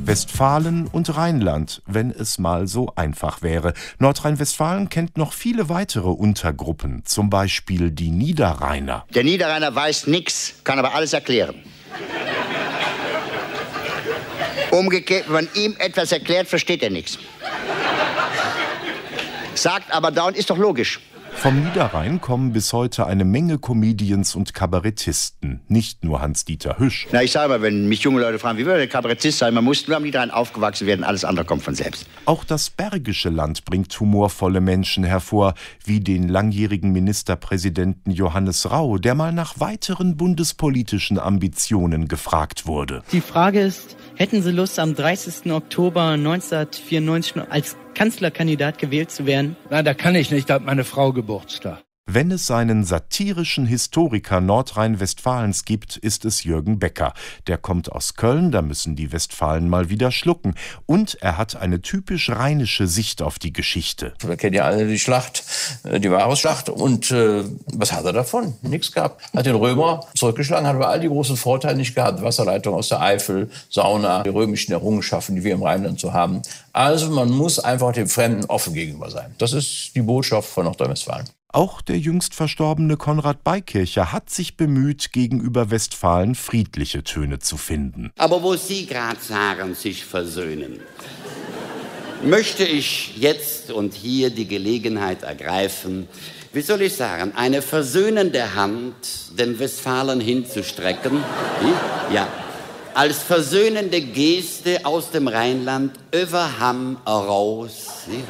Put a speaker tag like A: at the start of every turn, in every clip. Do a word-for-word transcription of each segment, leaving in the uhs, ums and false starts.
A: Westfalen und Rheinland, wenn es mal so einfach wäre. Nordrhein-Westfalen kennt noch viele weitere Untergruppen, zum Beispiel die Niederrheiner.
B: Der Niederrheiner weiß nichts, kann aber alles erklären. Umgekehrt, wenn man ihm etwas erklärt, versteht er nichts. Sagt aber dauernd, ist doch logisch.
A: Vom Niederrhein kommen bis heute eine Menge Comedians und Kabarettisten, nicht nur Hans-Dieter Hüsch.
B: Na, ich sage mal, wenn mich junge Leute fragen, wie würde der Kabarettist sein, man muss nur am Niederrhein aufgewachsen werden, alles andere kommt von selbst.
A: Auch das Bergische Land bringt humorvolle Menschen hervor, wie den langjährigen Ministerpräsidenten Johannes Rau, der mal nach weiteren bundespolitischen Ambitionen gefragt wurde.
C: Die Frage ist, hätten Sie Lust, am dreißigsten Oktober neunzehnhundertvierundneunzig als Kanzlerkandidat gewählt zu werden?
D: Nein, da kann ich nicht, da hat meine Frau Geburtstag.
A: Wenn es seinen satirischen Historiker Nordrhein-Westfalens gibt, ist es Jürgen Becker. Der kommt aus Köln, da müssen die Westfalen mal wieder schlucken. Und er hat eine typisch rheinische Sicht auf die Geschichte.
E: Wir kennen ja alle die Schlacht, die Varusschlacht. Und äh, was hat er davon? Nichts gehabt. Hat den Römer zurückgeschlagen, hat aber all die großen Vorteile nicht gehabt. Wasserleitung aus der Eifel, Sauna, die römischen Errungenschaften, die wir im Rheinland so haben. Also man muss einfach dem Fremden offen gegenüber sein. Das ist die Botschaft von Nordrhein-Westfalen.
A: Auch der jüngst verstorbene Konrad Beikircher hat sich bemüht, gegenüber Westfalen friedliche Töne zu finden.
F: Aber wo Sie gerade sagen, sich versöhnen, möchte ich jetzt und hier die Gelegenheit ergreifen, wie soll ich sagen, eine versöhnende Hand den Westfalen hinzustrecken. Ja, als versöhnende Geste aus dem Rheinland über Hamm raus.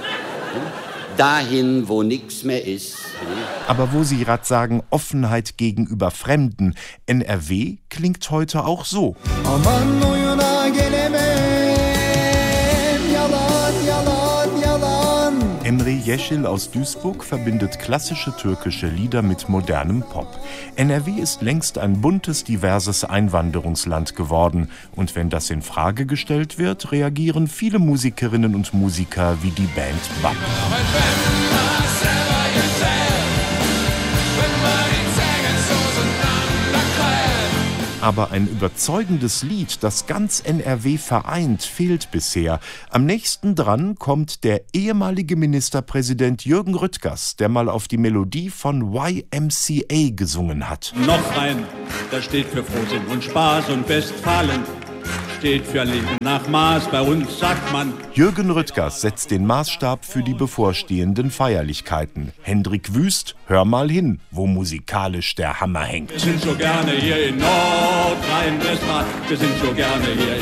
F: Dahin, wo nichts mehr ist.
A: Aber wo Sie gerade sagen, Offenheit gegenüber Fremden, N R W klingt heute auch so.
G: Aman oyuna gelemem, yalan, yalan, yalan.
A: Emre Yeşil aus Duisburg verbindet klassische türkische Lieder mit modernem Pop. N R W ist längst ein buntes, diverses Einwanderungsland geworden. Und wenn das in Frage gestellt wird, reagieren viele Musikerinnen und Musiker wie die Band B A P. Aber ein überzeugendes Lied, das ganz N R W vereint, fehlt bisher. Am nächsten dran kommt der ehemalige Ministerpräsident Jürgen Rüttgers, der mal auf die Melodie von Y M C A gesungen hat.
H: Noch ein, das steht für Frohsinn und Spaß und Westfalen. Steht für Leben nach Maß, bei uns sagt man.
A: Jürgen Rüttgers setzt den Maßstab für die bevorstehenden Feierlichkeiten. Hendrik Wüst, hör mal hin, wo musikalisch der Hammer hängt.
H: Wir sind so gerne hier in Nordrhein-Westfalen, wir sind so gerne hier